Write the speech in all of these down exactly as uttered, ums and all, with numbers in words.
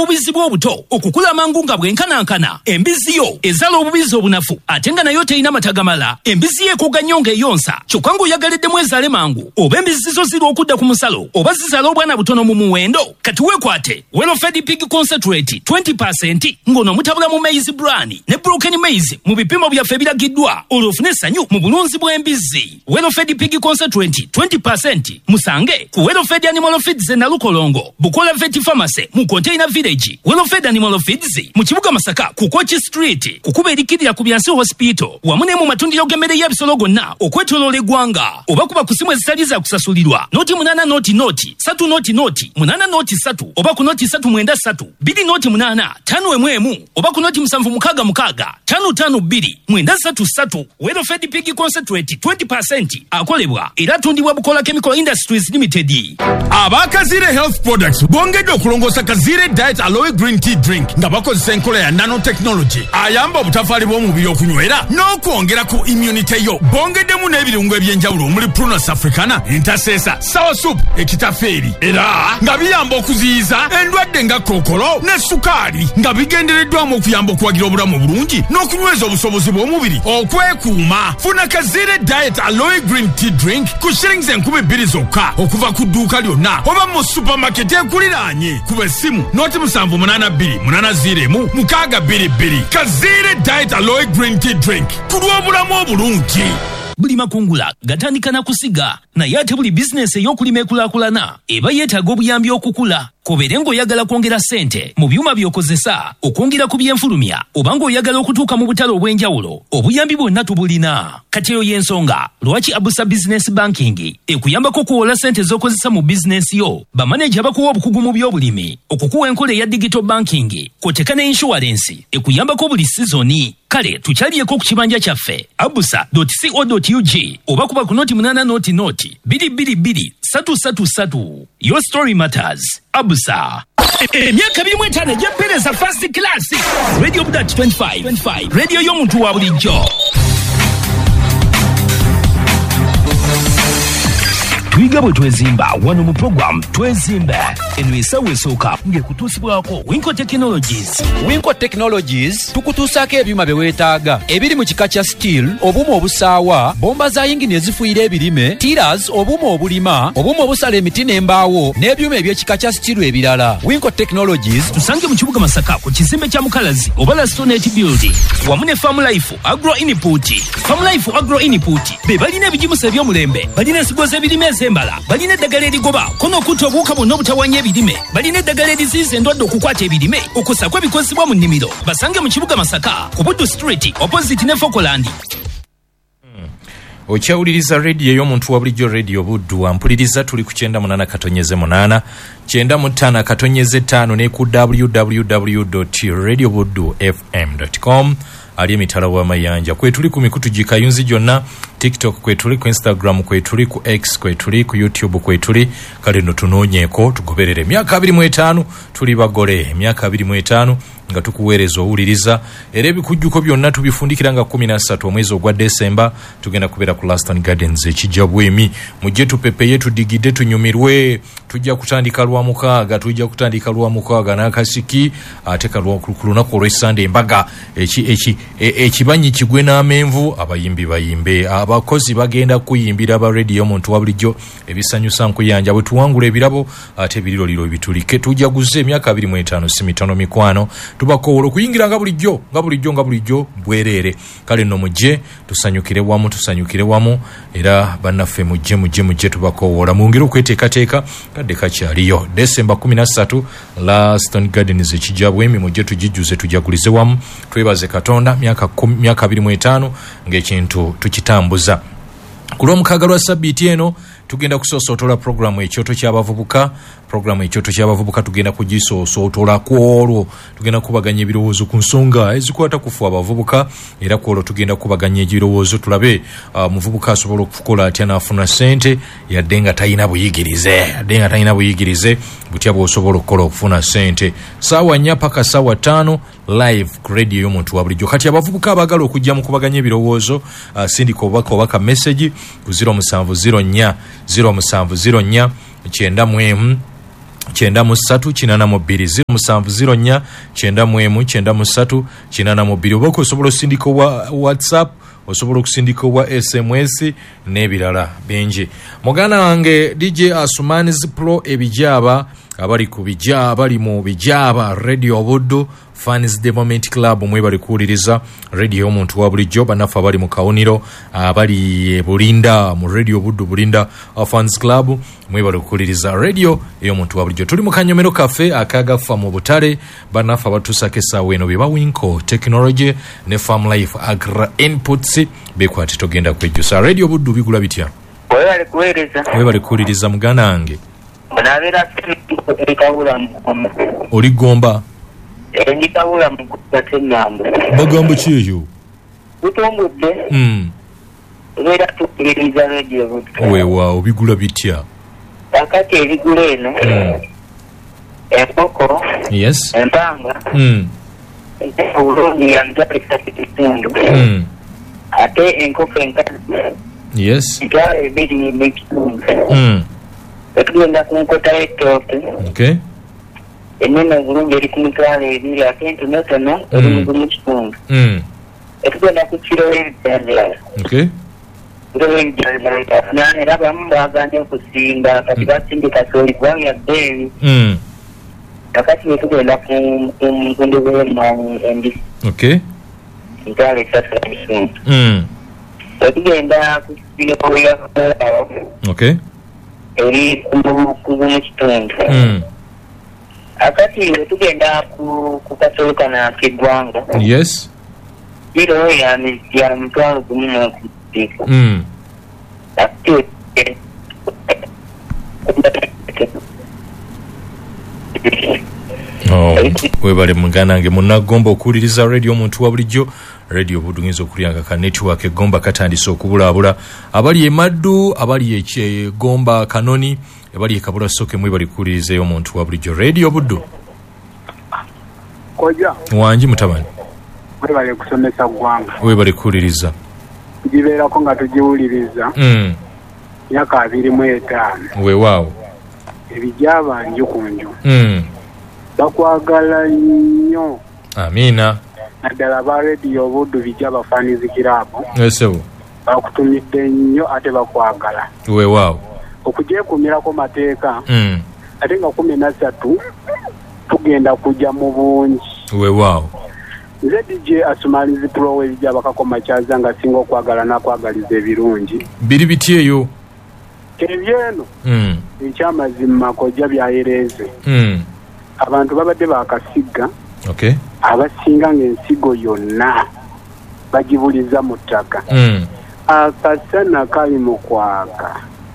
Obubizi bw'obuto okukula mangu nga bwenkanankana. Embizzi yo ezala obubizi obunafu ate nga nayo terina matagamala. Embizzi yeekuga nnyo ng'eyonsa kyokka ng'oyagaliddemu ezaale mangu. Oba embizzi zo ziri okudda ku musalo oba zizala obwana butono mu muwendo. Kati weekwate Welofed Pig Concentrate twenty percent ng'ono mutabula mu maize bran ne broken maize mu bipimo byaffe ebiragiddwa olwofune essanyu mu bulunzi bw'embizzi. Welofed Pig Concentrate twenty percent musange ku Welofed Animal Feeds e Nalukolongo, Bukola Vet Pharmacy mu Container Village, Welofed Animal Feeds mu kibuga Masaka ku Kochi Street, kukuba erikirira ku Byansi Hospital wamu ne mu matundiro g'emmere y'ebisolo gonna okwetoloola eggwanga. Oba kuba ku simu ezitali za kusasulirwa noti munana noti noti satu noti noti munana noti satu oba ku noti satu mwenda satu biri noti munana tano emu emu oba ku noti musanvu mukaaga mukaaga tano tano bbiri mwenda satu satu. Welofed Pig Concentrate twenty percent akolebwa era atundibwa Bukola Chemical Industries Limited. Aba Kazire Health Products bongedde okulongoosa Kazire Diet Aloe Green Tea Drink nga bakozesa enkola ya nanotechnology ayamba obutafaali bw'omubiri okunywera n'okwongera ku immunity yo. Bongeddemu n'ebirungo ebyenjawulo omuli Prunus Africana, Intercessor, Sour Soup, ekitafeeri era nga biyamba okuziyiza endwadde nga kookolo ne sukaali nga bigendereddwamu okuyamba okuwagira obulamu obulungi n'okunyweza obusobozi bw'omubiri okwekuuma. Funa Kazire Diet Aloe Green Tea Drink ku shillings enkumi bbiri zokka okuva ku dduuka lyonna oba mu supermarket ekuliraanye. Kuba essimu noti musanvu munana bbiri munana ziro emu mukaaga bbiri bbiri. Kazire Diet Aloe Green Tea Drink ku lw'obulamu obulungi. Buli makungula gatandika na kusiga naye ate buli bizinesi ey'okulima ekulaakulana eba yeetaaga obuyambi okukula. Kobere ng'oyagala kwongera ssente mu byuma by'okozesa okwongera ku byenfulumya oba ng'oyagala okutuuka mu butale obw'enjawulo, obuyambi bwonna tubulina. Kati eyo y'ensonga lwaki Abusa Business Banking ekuyambako okuwola ssente z'okozesa mu bizinesi yo. Bamaneja bakuwa obukugu mu by'obulimi, okukuwa enkola eya digital banking kw'oteeka ne insurance ekuyambako buli sizoni. Kale tukyalyeko ku kibanja kyaffe abusa dot co dot u g oba kuba ku noti munana noti noti bbiri bbiri bbiri satu satu satu. Your story matters. Abusa. Emyaka birimu etaano egy'empeereza first class. Radio Budat twenty-five. Radio y'omuntu wa bulijjo. Twiga bwe twezimba wano mu program twezimbe eno esawa esooka ng'ekutuusibwako Winco Technologies. Winco Technologies tukutuusaako ebyuma bye weetaaga ebiri mu kika kya steel, obuuma obusaawa, bomba za yingini ezifuuyira ebirime, tiras, obuuma obulima, obuuma obusala emiti n'embaawo n'ebyuma eby'ekika kya steel ebirala. Winco Technologies tusange mu kibuga Masaka ku kizimbe kya Mukalazi oba Lastonate Building wamu ne Farm Life Agro Input. Farm Life Agro Input be balina ebijimusa eby'omulembe, balina ensigo z'ebirime ez'embala, balina eddagala erigoba kono okutta obuwuka bwonna obutawanya ebirime, balina eddagala eriziyiza endwadde okukwata ebirime okusako ebikozesebwa mu nnimiro. Basange mu kibuga Masaka ku Buddu Street opposite ne Fokoland. Okyawuliriza radio y'omuntu wa bulijjo Radio Buddu. Ampuliriza tuli ku kyenda munana katonyeze munana kyenda mu ttaano katonyeze ttaano ne ku w w w dot radio buddu f m dot com. Ali emitala w'amayanja kwe tuli ku mikutu gikayunzi gyonna, TikTok kwe tuli, ku Instagram kwe tuli, ku X kwe tuli, ku YouTube kwe tuli. Kale no tunoonyeeko tugoberere emyaka abiri mu etaano tuli bagole, emyaka abiri mu etaano nga tukuweereza owuliriza era ebikujjuko byonna tubifundikira nga kumi na ssatu omwezi ogwa Desemba. Tugenda kubeera ku Laston Gardens ekijja bwemi. Mujje tupepeye tudigidde tunyumirwe. Tujja kutandika lwa mukaaga, tujja kutandika lwa mukaaga n'akasiki ate kalwa ku lunaku olw'Essande embaga eki eki ekibanyi kigwe n'amenvu. Abayimbi bayimbe, abakozi bagenda kuyimbira aba radio omuntu wa bulijjo ebisanyusa nkuyanja bwe tuwangula ebirabo ate ebiriro liro bitulike. Tujja guze emyaka abiri mu etaano si mitono mikwano. Tubakowola okuyingira nga bulijjo nga bulijjo nga bulijjo bwereere. Kale nno mujje tusanyukire wamu tusanyukire wamu era bannaffe mujje mujje mujje tubakowola mwongere okweteekateeka kadde kakyaliyo. Desemba kumi na ssatu Laston Gardens ekijja bwemi mujje tugijjuze tujagulize wamu twebaze Katonda myaka myaka abiri mu etaano ng'ekintu tukitambuza. Ku lw'omukaaga lwa Sabbiiti eno tugenda kusoosotola programu ekyoto ky'abavubuka. Programu ekyoto ky'abavubuka tugenda kugisoosotola kwolwo tugenda kubaganya ebirowoozo ku nsonga ezikwata kufu abavubuka era kwolwo tugenda kubaganya ebirowoozo tulabe uh, muvubuka asobola okukola atya n'afuna ssente yadde nga talina buyigirize yadde nga talina buyigirize butya bw'osobola okukola okufuna ssente. Saawa nnya paka saawa ttaano live ku radio y'omuntu wa bulijjo. Kati abavubuka abagala okujja mu kubaganya ebirowoozo uh, sindika obubaka obaka message ku zero musanvu zero nnya zero musanvu zero nnya kyenda mu emu kyenda mu ssatu kinana mu bbiri zero musanvu zero nnya kyenda mu emu kyenda mu ssatu kinana mu bbiri. Oba osobola okusindika wa WhatsApp, osobola okusindika wa S M S n'ebirala bingi. Muganda wange D J Asumanis Pro ebijaba abali ku bijaba bali mu bijaba Radio Obuddu Fans the Moment Club mwe bali kuwuliriza radio omuntu wa bulijjo banafa abali mu Kawuniro abali Bulinda mu Radio Obuddu Bulinda Fans Club mwe bali kuwuliriza radio ey'omuntu wa bulijjo. Tuli mu Kanyomero Cafe akagafa mu Butale banafa batusakesa weno bye bawinko technology ne Farm Life Agra Inputs bekwati togenda kwejjusa Radio Obuddu bigula bitya wewe bali kuwuliriza mwe bali kuwuliriza muganda wange Banabera ekabula mu Oligomba Endikabula mu kutenambo Bagamba kiyo Utombudde Mm Era tukiriza radio Obuddu Wewa obigula bitya Akati ebigula eno Enkoko Yes Empanga Mm Urundi ya mtapita kitundu Mm Ate enkoko enkati Yes Itwale ebiri mekitundu Mm Ekugenda kunkota etoke Okay Enene bulungi eri kumitwalo ebiri ate entonotono eri mu kitundu. Mm Ekugenda ku kiro ebijjanjala. Okay Kiro ebijjanjala nane era abamu baaganye okusimba kati basindi kasooli kubanga yabbeeyi. Mm Kakati wetugenda ku nkundu z'emmwanyi embisi. Okay Mitwalo esatu ebitundu. Mm Wetugenda ku kiro ebijjanjala Okay eri ku mu kitundu. Mm Akati wetugenda ku kasolo kana k'eggwanga. Yes Kiro ya ya mtwalo gumu n'okuddiiko. Mm Ate Oh webale muganda wange munagomba okuwuliriza radio omuntu wa bulijjo radio Obuddu ng'inza okulyanga ka network egomba katandise okubulaabula abali emaddu abali ekigomba kanoni abali ekabula soke mwe bali kuwuliriza omuntu wa bulijjo radio Obuddu koja wangi mutabani mwe bali kusomesa ggwanga we bali kuwuliriza gibeerako nga tugiwuliriza Mm myaka abiri mu etaano weewaawo ebijaba nju ku nju Mm bakwagala nnyo amiina naddala ba Radio Obuddu bijja bafaanizikiraabo esebo bakutumidde nnyo ate bakwagala weewaawo okugyekumirako mateeka Mm ate nga kumi na ssatu tugenda kujja mu bungi weewaawo nze D J Asumanis Pro webijja bakakoma kyaza nga singa okwagala n'akwagaliza ebirungi biri biti eyo ebyeno Mm ekyamazima kojja byayereeze Mm abantu babadde bakasiga Okay abasinga ng'ensigo yonna bagibuliza mu ttaka. Mm Akasana kali mu kwaka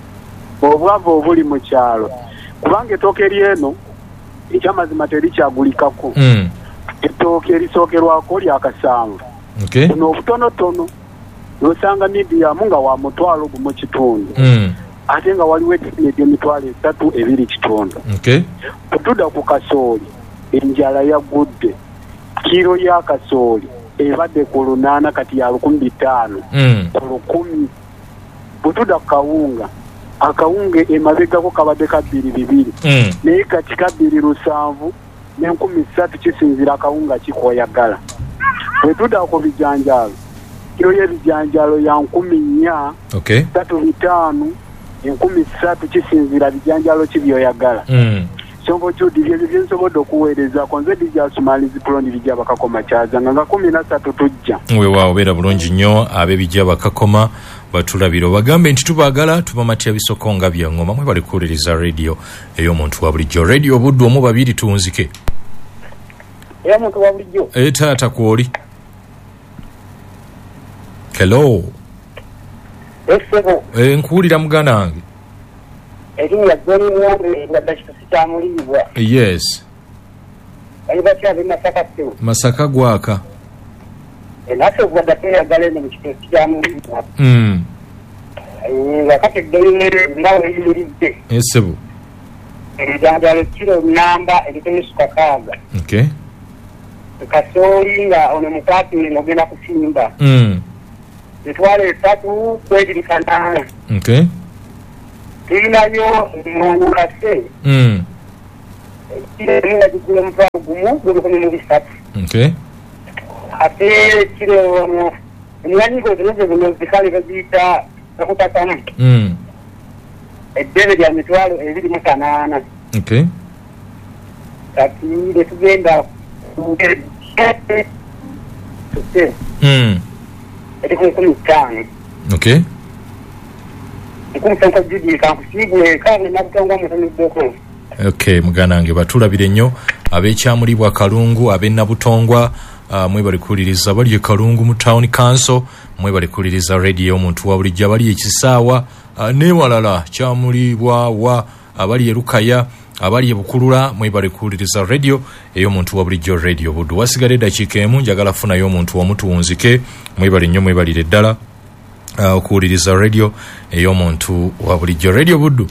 obwavu obuli mu kyalo kubanga ettooke lyeno ekyamazima terikyagulikako. Mm Ettooke erisookerwako lya kasanvu. Okay Buno obutonotono n'osanga midiyamu nga wa mutwalo gumu kitundu. Mm Ate nga waliwo etinedi emitwalo esatu ebiri kitundu. Okay Kutuda ku kasooli enjala yagudde kiro ya kasooli ebadde ku lunaana kati ya lukumi bitaano Mm ku lukumi. Butuda kawunga akawunga emabegako kabadde kabbiri bibiri Mm naye kati kabbiri lusanvu n'enkumi ssatu kisinzira akawunga kikoyagala. Bwetuda ku bijanjaalo kiro y'ebijanjaalo ya nkumi nnya Okay ssatu bitaano enkumi ssatu kisinzira bijanjaalo kibyoyagala. Mm Songo chudi byebyo byensobodde okuweereza konze D J Asumanis Pro bijja bakakoma kyaza nga kumi na ssatu tujja weewaawo beera bulungi nnyo ab'ebijja bakakoma batulabira bagambe nti tubaagala tubamatya bisoko nga byangoma mwe bali kuwuliriza radio ey'omuntu wa bulijjo radio Obuddu omu babiri tunzike Era muntu wa bulijjo e taata kwoli hello Esebo e nkuwulira muganda wange Erinnya Golimuwambe nga dakitamuliibwa. Yes Ayibakyabe Masaka teo. Masaka gwaka Enase ogwadde teyagala eno mu kifo kyamuliibwa. Mm Wakati eddolero ngawe eyimiridde. Esebo Ebijanjaalo kiro namba ebitemesuka kaaga. Okay Kasooli nga ono mukwatire ng'ogenda kusimba. Mm Mitwalo esatu kwegirikanaana. Okay Tulinayo mungase. Mm Kilo kilo mfano gumu gumu kumi na bisatu. Okay. Ate kilo mwani kwa zile zile zikali kabisa nakuta kama. Mm. Edebe ya mitwalo elili mkanana. Okay. Ati ile tugenda Mm. Eti kwa kumi tano. Okay. Nkumusanga judi kankusigwe kane nakutanga mutani boko. Okay, muganange batulabire nnyo abekyamulibwa Kalungu ab'Ennabutongwa uh, mwe bali kuliriza bali Kalungu mu town council mwe bali kuliriza radio omuntu wa bulijja bali ekisaawa uh, ne walala kyamulibwa wa abali Lukaya abali Bukulula mwe bali kuliriza radio eyo omuntu wa bulijjo radio Buddu wasigale dakiika emu njagala funa yo omuntu omutuwunzike mwe bali nnyo mwe bali ddala uh, okuliriza radio eyo omuntu wa bulijjo radio Buddu.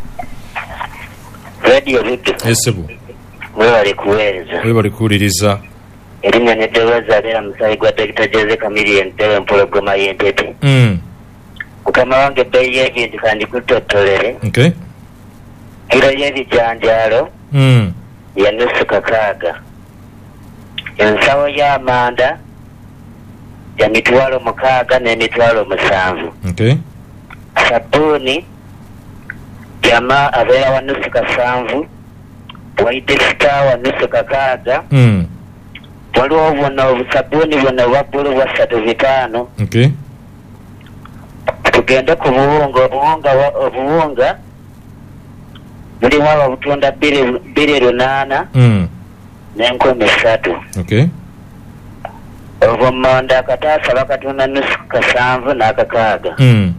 Radio Buddu. Esebu. Mwe bali kuweza. Mwe bali kuliriza. Elimu neteweza lera msai kwa Doctor Jose Kamili entewe mpologoma yentete. Mm. Ukama wange bei yevindu kandi kutotolere. Okay. Kilo yevi janjalo. Mm. Ya nusu kakaga. Ensawo ya amanda ya mitwalo mukaga ne mitwalo musanvu. Okay. Sabuni jama avera wa nusu kasanvu. Waite sita wa nusu kakaga. Mm. Waliwo wano sabuni wano wabulu wa satu vitano. Okay. Tugenda ku buwunga obuwunga obuwunga buli waba butunda biri biri lunana. Mm. N'enkumi ssatu. Okay. Obumonda akataasa bakatunda nusu kasanvu n'akakaaga. Mm.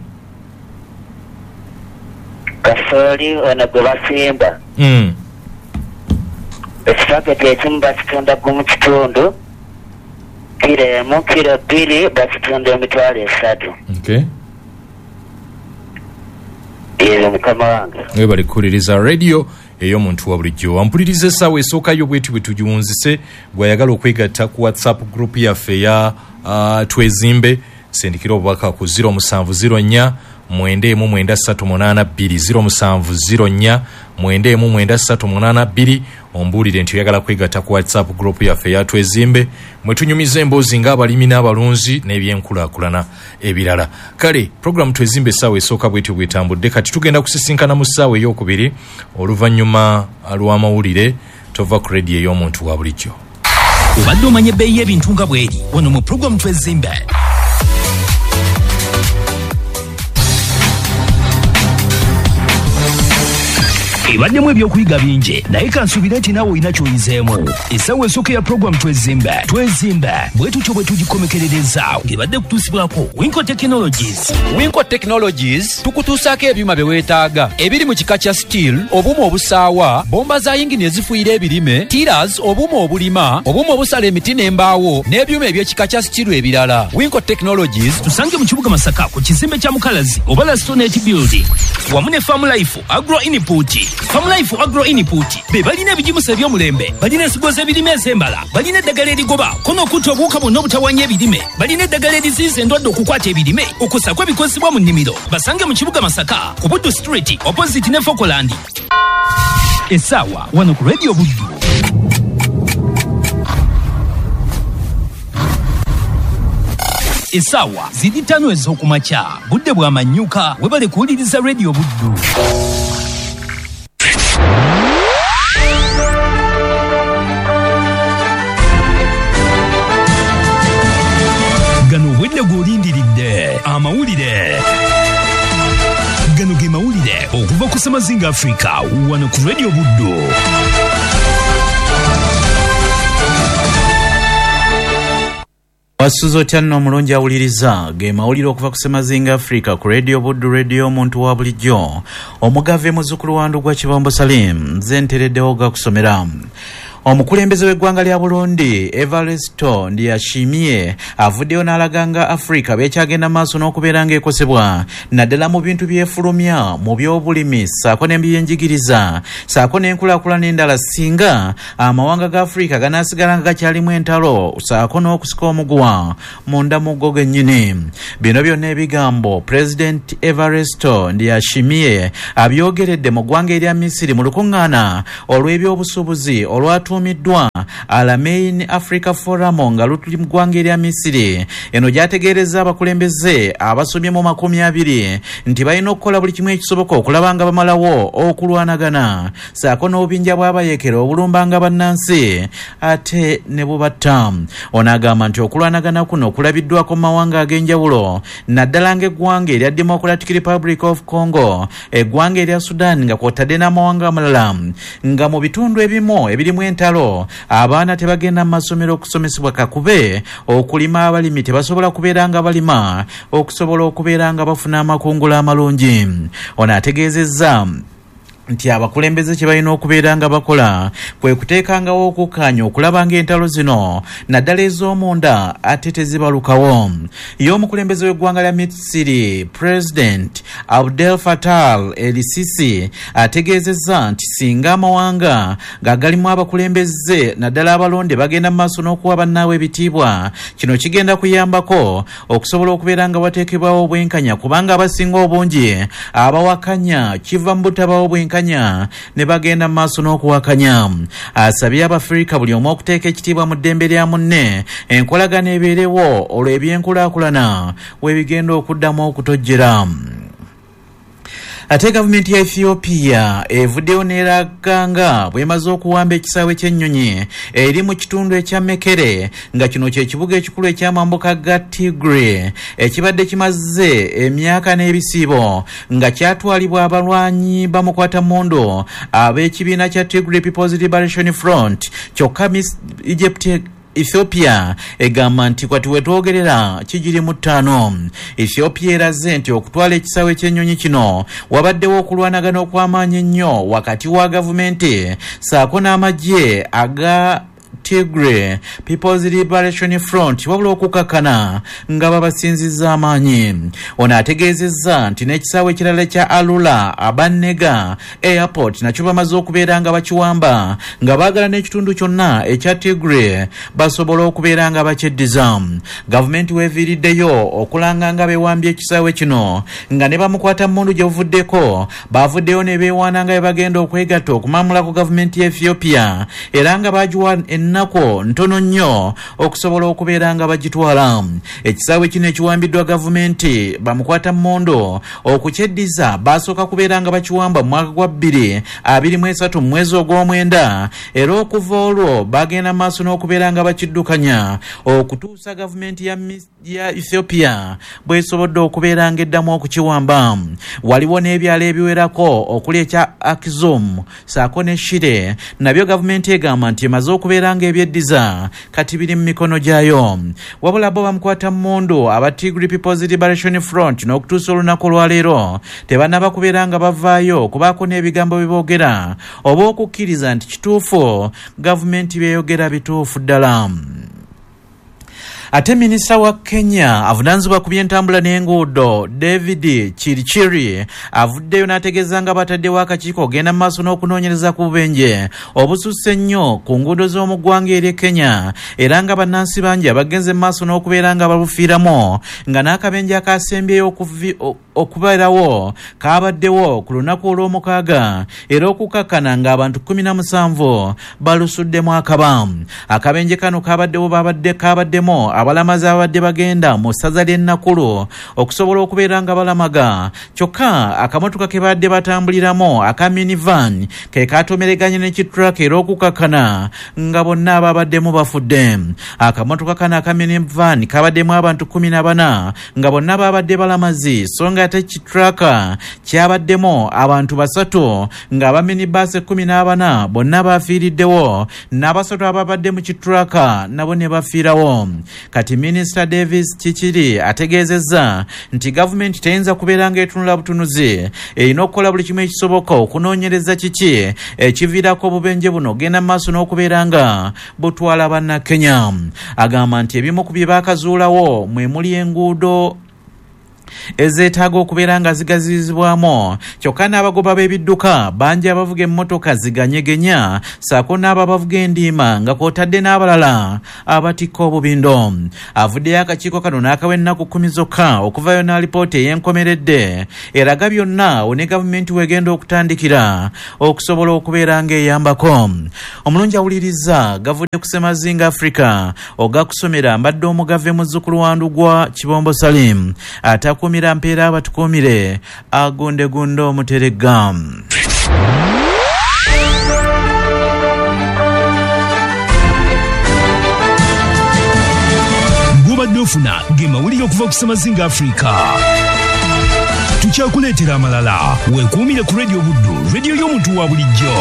Kasooli ono gwe basimba. Mm. Ekipaketi ekimu bakitunda gumu kitundu. Kilo emu kilo bbiri bakitunda emitwalo esatu. Okay. Eyo mukama wange. Mwe bali kuliriza radio eyo omuntu wa bulijjo wampuliriza essaawa esookayo bwetu bwe tugiwunzise gwayagala okwegatta ku WhatsApp group yaffe ya uh, Twezimbe sendikira obubaka ku zero musanvu zero nnya mwenda emu mwenda ssatu munaana bbiri zero musanvu zero nnya mwenda emu mwenda ssatu munaana bbiri ombuulire nti oyagala kwegatta ku WhatsApp group yaffe ya Twezimbe mwe tunyumiza emboozi ng'abalimi n'abalunzi n'ebyenkulaakulana ebirala. Kale programu Twezimbe essaawa esooka bwetyo bwetambudde kati tugenda kusisinkana mu ssaawa ey'okubiri oluvannyuma lw'amawulire tova ku radio ey'omuntu wa bulijjo. Obadde omanye ebbeeyi y'ebintu nga bw'eri wano mu programu Twezimbe. Ebaddemu ebyokuyiga bingi naye kansuubire nti naawe olina ky'oyizeemu. Essaawa esooka ya programu Twezimbe Twezimbe bwe tutyo bwe tugikomekerereza ng'ebadde kutuusibwako Winco Technologies. Winco Technologies tukutuusaako ebyuma bye weetaaga ebiri mu kika kya steel, obuuma obusaawa, bomba za yingini ezifuuyira ebirime, tiras, obuuma obulima, obuuma obusala emiti n'embaawo n'ebyuma eby'ekika kya steel ebirala. Winco Technologies tusange mu kibuga Masaka ku kizimbe kya Mukalazi oba Lastonet Building wamu ne Farm Life Agro Input. Farm Life Agro Input be balina ebijimusa eby'omulembe, balina ensigo z'ebirime ez'embala, balina eddagala erigoba kono okutta obuwuka bwonna obutawanya ebirime, balina eddagala eriziyiza endwadde okukwata ebirime okusako ebikozesebwa mu nnimiro. Basange mu kibuga Masaka ku Buddu Street opposite ne Fokoland. Essaawa wano ku Radio Buddu. Essaawa ziri ttaano ez'okumakya budde bw'amanyuka webale kuwuliriza Radio Buddu. Gano obwedde gw'olindiridde amawulire. Gano ge mawulire okuva ku Semazinga Africa wano ku Radio Buddu. Wasuzo tyanno omulungi awuliriza ge mawulire okuva ku Semazinga Africa ku Radio Buddu radio omuntu wa bulijjo omugave muzzukulu wandu gwa Kibombo Salim nze ntereddewo gakusomera. Omukulembeze w'eggwanga lya Burundi Evaristo Ndiyashimiye avuddeyo n'alaganga Africa bekyagenda maaso n'okubeera ng'ekosebwa naddala mu bintu byefulumya mu by'obulimi ssaako n'ebyenjigiriza ssaako n'enkulaakulana endala singa amawanga ga Africa ganaasigala nga gakyalimu entalo ssaako n'okusika omuguwa munda mu go gennyini. Bino byonna ebigambo President Evaristo Ndiyashimiye abyogeredde mu ggwanga erya Misiri mu lukuŋŋaana olw'ebyobusuubuzi olwatuumiddwa Alamein Africa Forum nga lutuli mu ggwanga erya Misiri. Eno gyategeereza abakulembeze abasomye mu makumi abiri nti balina okukola buli kimu ekisoboka okulaba nga bamalawo okulwanagana ssaako n'obubinja bw'abayekera obulumbanga bannansi ate ne bubatta. Ono agamba nti okulwanagana kuno okulabiddwako mu mawanga ag'enjawulo naddala ng'eggwanga erya Democratic Republic of Congo, eggwanga erya Sudan nga kw'otadde n'amawanga amalala nga mu bitundu ebimu ebirimu entalo abaana tebagenda mu masomero okusomesebwa kakube okulima abalimi tebasobola kubeera nga balima okusobola okubeera nga bafuna amakungula amalungi. Ono ategeezezza nti abakulembeze kye balina okubeera nga bakola kwe kuteekangawo okukkaanya okulaba ng'entalo zino naddala ez'omunda ate tezibalukawo. Ye omukulembeze w'eggwanga lya Misiri President Abdel Fattah el-Sisi ategeezezza nti singa amawanga nga galimu abakulembeze naddala abalonde bagenda mu maaso n'okuwa bannaabwe ebitiibwa, kino kigenda kuyambako okusobola okubeera nga wateekebwawo obwenkanya kubanga abasinga obungi abawakanya kiva mu butabawo bwenkanya ne bagenda mu maaso n'okuwakanya. Asabye Abafirika buli omu okuteeka ekitiibwa mu ddembe lya munne enkolagana ebeerewo olwo ebyenkulaakulana we bigenda okuddamu okutojjera. Ate gavumenti ya Ethiopia evuddeyo n'eraganga bw'emaze okuwamba ekisaawe ky'ennyonyi eri mu kitundu ekya Mekere nga kino kye kibuga ekikulu eky'amambuka ga Tigray ekibadde kimaze emyaka n'ebisiibo nga kyatwalibwa abalwanyi bamukwatammundu ab'ekibiina kya Tigray People's Liberation Front. Kyokka Egypt Ethiopia egamba nti kwati wetwogerera kigiri mu ttaano. Ethiopia eraze nti okutwala ekisaawe ky'ennyonyi kino wabaddewo okulwanagana okw'amaanyi ennyo wakati wa gavumenti ssaako n'amagye aga Tigray People's Liberation Front wabula okukakana nga babasinzizza amaanyi. Ono ategeezezza nti n'ekisaawe ekirala kya Alula Abanega Airport nakyo bamaze okubeera nga bakiwamba nga baagala n'ekitundu kyonna ekya Tigray basobola okubeera nga bakyeddiza. Gavumenti weeviiriddeyo okulanga nga beewambye ekisaawe kino nga ne bamukwata mmundu gye buvuddeko baavuddeyo ne beewaana nga bagenda okwegatta okumamulako gavumenti ya Ethiopia era nga bagiwa ennaku ntono nnyo okusobola okubeera nga bagitwala. Ekisaawe kino ekiwambiddwa gavumenti bamukwata mmondo okukyeddiza basooka kubeera nga bakiwamba mu mwaka gwa bbiri abiri mu esatu mu mwezi ogw'omwenda era okuva olwo bagenda maaso n'okubeera nga bakiddukanya okutuusa gavumenti ya, ya Ethiopia bw'esobodde okubeera nga eddamu okukiwamba. Waliwo n'ebyalo ebiwerako okuli ekya Akizum ssaako ne Shire nabyo gavumenti egamba nti emaze okubeera nga ebyeddiza kati biri mu mikono gyayo. Wabula bo bamukwata mmundu aba Tigray People's Liberation Front n'okutuusa olunaku olwaleero tebannaba kubeera nga bavaayo kubaako n'ebigambo biboogera oba okukkiriza nti kituufu gavumenti byeyogera bituufu ddala. Ate minisita wa Kenya avunaanyizibwa ku by'entambula n'enguudo David Chirichiri avuddeyo n'ategeeza nga bataddewo akakiiko ogenda mu maaso n'okunoonyereza ku bubenje obususse ennyo ku nguudo z'omu ggwanga ery'e Kenya era nga bannansi bangi abagenze mu maaso n'okubeera nga babufiiramu nga n'akabenje akasembyeyo okubeerawo kaabaddewo ku lunaku olw'omukaaga era okukakkana ng'abantu kumi na musanvu balusuddemu akaba. Akabenje kano kaabaddewo babadde kaabaddemu abalamazi abadde bagenda mu ssaza ly'e Nakuru okusobola okubeera nga balamaga, kyokka akamotoka ke badde batambuliramu aka minivan ke katomereganye n'ekitulaka era okukakkana nga bonna ababaddemu bafudde. Akamotoka kano aka minivan kabaddemu abantu kumi na bana nga bonna babadde balamazi so nga ate ekitulaka kyabaddemu abantu basatu nga abaminibaasi kumi na bana bonna bafiiriddewo n'abasatu ababadde mu kitulaka nabo ne bafiirawo. kati Minisita Davis Kikiri ategeezezza nti gavumenti teyinza kubeera ng'etunula butunuzi, erina okukola buli kimu ekisoboka okunoonyereza kiki ekiviirako obubenje buno genda maaso n'okubeera nga butwala bannakenya. Agamba nti ebimu ku bye baakazuulawo mwe muli enguudo ezeetaaga okubeera nga zigazizibwamu, kyokka n'abagoba b'ebidduka bangi abavuga emmotoka ziganyegenya, saako n'abo abavuga endiima nga kw'otadde n'abalala abatikka obubindo. Avuddeyo akakiiko kano n'akawa ennaku kkumi zokka okuvayo na alipoota ey'enkomeredde eraga byonna we ne gavumenti wegenda okutandikira okusobola okubeera ng'eyambako. Omulungi awuliriza gavudde ku Ssemazinga Africa ogakusomera mbadde omugave muzzukulu wa Ndugwa Kibombo Salim atakumira mpeera abatukumire agundegunde omuterega. Gobadde ofuna ge mawulire okuva ku Ssemazinga Africa. Tukyakuleetera amalala, weekuumire ku Radio Buddu, radio y'omuntu wa bulijjo.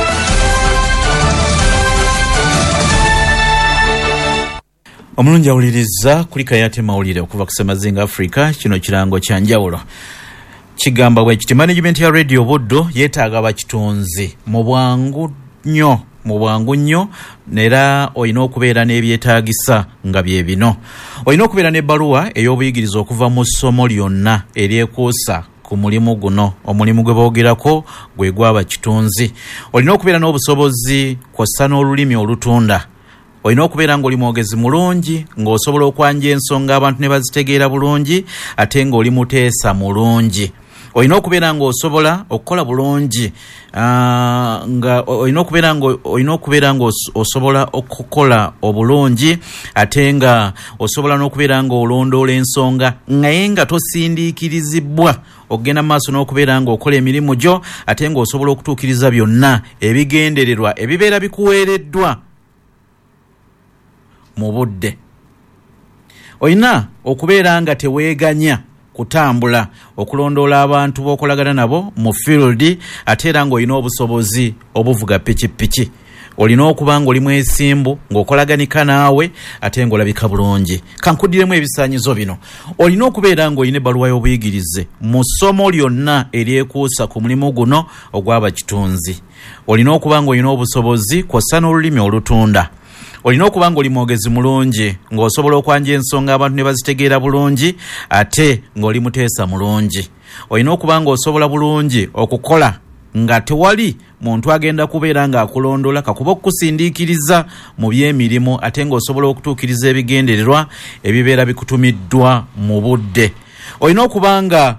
Omulungi awuliriza kulika yate mawulire okuva ku Ssemazinga Africa. Kino kirango kya njawulo kigamba bwe kiti management ya Radio Buddu yeetaaga abakitunzi mu bwangu nnyo mu bwangu nnyo nera olina okubeera n'ebyetaagisa nga bye bino. Olina okubeera n'ebbaluwa ey'obuyigiriza okuva mu ssomo lyonna eryekuusa ku mulimu guno, omulimu gwe boogerako gwe gw'abakitunzi. Olina okubeera n'obusobozi kw'ossa n'olulimi olutunda. Olina okubeera ng'oli mwogezi mulungi, ng'osobola okwanja ensonga abantu ne bazitegeera bulungi, ate ng'oli muteesa mulungi. Olina okubeera ng'osobola okukola bulungi, uh, nga olina okubeera ngo olina okubeera ng'osobola okukola obulungi, ate nga osobola n'okubeera ng'olondoola ensonga naye nga tosindiikirizibwa okugenda maaso n'okubeera ng'okola emirimu gyo, ate ng'osobola okutuukiriza byonna ebigendererwa ebibeera bikuweereddwa mu budde. Olina okubeera nga teweeganya kutambula okulondoola abantu b'okolagana nabo mu field, ate era ng'olina obusobozi obuvuga pikipiki. Olina okuba ng'oli mwesimbu ng'okolaganika naawe ate ng'olabika bulungi. Kankuddiremu ebisaanyizo bino. Olina okubeera ng'olina ebbaluwa y'obuyigirize mu ssomo lyonna eryekuusa ku mulimu guno ogw'abakitunzi. Olina okuba ng'olina obusobozi kw'ossa n'olulimi olutunda. Olina okuba ng'oli mwogezi mulungi ng'osobola okwanja ensonga abantu ne bazitegeera bulungi, ate ng'oli muteesa mulungi. Olina okuba ng'osobola bulungi okukola nga tewali muntu agenda kubeera ng'akulondoola kakuba okukusindiikiriza mu by'emirimu, ate ng'osobola okutuukiriza ebigendererwa ebibeera bikutumiddwa mu budde. Olina okuba nga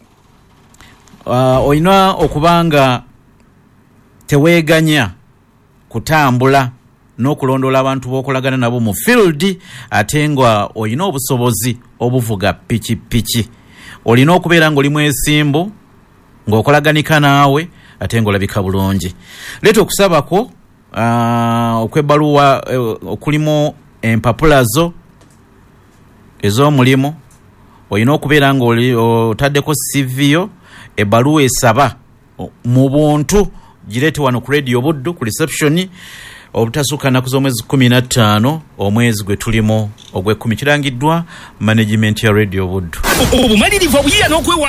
uh, olina okuba nga teweeganya kutambula n'okulondoola abantu b'okolagana nabo mu field, ate nga olina obusobozi obuvuga pikipiki. Olina okubeera ng'oli mwesimbu ng'okolaganika naawe ate ng'olabika bulungi. Leeta okusabako uh, okw'ebbaluwa uh, okulimu empapula zo ez'omulimu. Olina okubeera ng'oli otaddeko C V yo, ebbaluwa esaba mu buntu gireete wano ku Radio Buddu ku reception obutasukka nnaku z'omwezi kumi na ttaano omwezi gwe tulimu ogw'ekkumi. Kirangiddwa management ya Radio Buddu. Obumalirivu obuyiya n'okwewa